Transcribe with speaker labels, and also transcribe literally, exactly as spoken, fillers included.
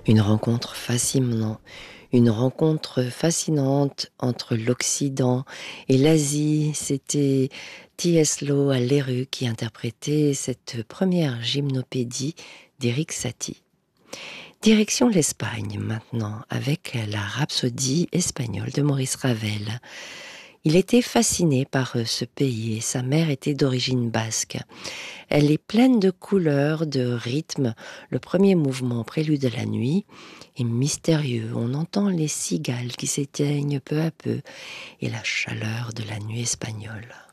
Speaker 1: Une rencontre fascinante, une rencontre fascinante entre l'Occident et l'Asie. C'était T S Lowe à Lerue qui interprétait cette première gymnopédie d'Éric Satie. Direction l'Espagne maintenant, avec la Rhapsodie espagnole de Maurice Ravel. Il était fasciné par ce pays et sa mère était d'origine basque. Elle est pleine de couleurs, de rythmes. Le premier mouvement, prélude à la nuit, est mystérieux. On entend les cigales qui s'éteignent peu à peu et la chaleur de la nuit espagnole.